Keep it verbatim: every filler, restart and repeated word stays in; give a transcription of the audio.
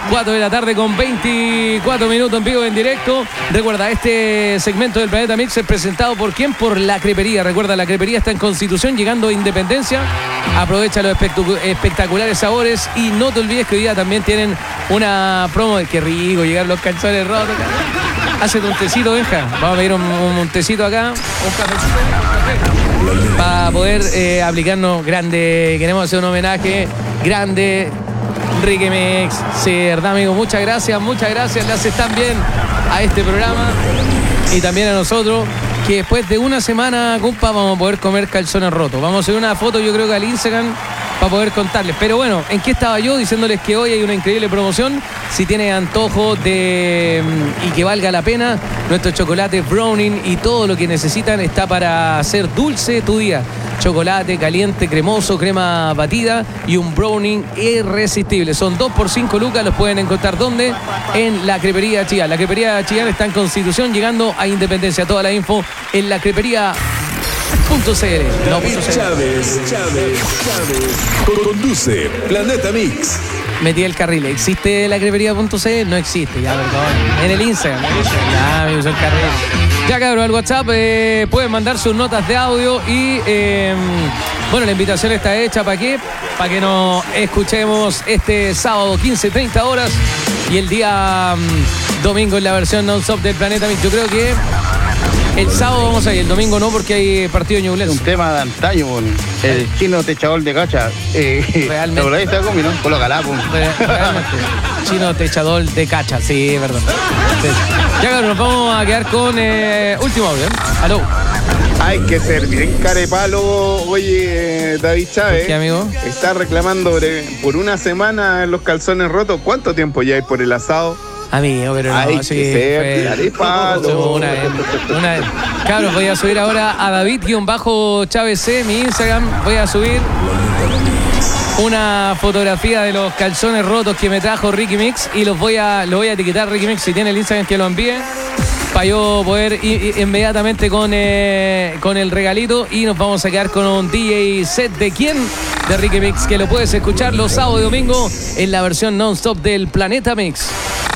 cuatro de la tarde con veinticuatro minutos en vivo en directo. Recuerda, este segmento del Planeta Mix es presentado por ¿quién? Por La Crepería. Recuerda, La Crepería está en Constitución, llegando a Independencia. Aprovecha los espectaculares sabores y no te olvides que hoy día también tienen una promo de qué rico llegar los calzones rotos. Hacete un tecito, Benja. Vamos a pedir un, un tecito acá, un cafecito, para poder eh, aplicarnos grande. Queremos hacer un homenaje grande. Ricky Mix, sí, verdad, amigo. Muchas gracias, muchas gracias. Le haces tan bien a este programa y también a nosotros, que después de una semana, compa, vamos a poder comer calzones rotos. Vamos a hacer una foto, yo creo que al Instagram, para poder contarles. Pero bueno, ¿en qué estaba yo? Diciéndoles que hoy hay una increíble promoción. Si tiene antojo de y que valga la pena, nuestro chocolate browning y todo lo que necesitan está para hacer dulce tu día. Chocolate caliente, cremoso, crema batida y un browning irresistible. Son dos por cinco lucas. Los pueden encontrar ¿dónde? En La Crepería Chillán. La Crepería Chillán está en Constitución, llegando a Independencia. Toda la info en la crepería punto c l. No, Chávez, Chávez, Chávez. Conduce Planeta Mix. Metí el carril. ¿Existe la crepería punto c l? No existe, ya, perdón. En el Instagram. Ya, me usó el carril. Ya, cabrón, al WhatsApp eh, pueden mandar sus notas de audio y eh, bueno, la invitación está hecha. ¿Para qué? Para que nos escuchemos este sábado quince treinta horas y el día um, domingo en la versión non-stop del Planeta Mix. Yo creo que el sábado vamos a ir, el domingo no, porque hay partido de Ñublense. Un tema de antaño, bon. El chino techador de cacha. Eh, Realmente. ¿Lo está conmigo, no? Con los galapos. Realmente. Chino techador de cacha, sí, perdón. Sí. Ya, claro, nos vamos a quedar con eh, último audio. Aló. Hay que ser bien carepalo, oye, David Chávez. ¿Qué, amigo? Está reclamando por una semana los calzones rotos. ¿Cuánto tiempo ya hay por el asado? Amigo, pero no, Hay sí, que ser carepalo. Una vez, una vez. Cabros, voy a subir ahora a David-Chávez C, mi Instagram. Voy a subir una fotografía de los calzones rotos que me trajo Ricky Mix y los voy a, lo voy a etiquetar Ricky Mix si tiene el Instagram, que lo envíe, para yo poder ir inmediatamente con, eh, con el regalito y nos vamos a quedar con un D J set de quién, de Ricky Mix, que lo puedes escuchar los sábados y domingos en la versión non-stop del Planeta Mix.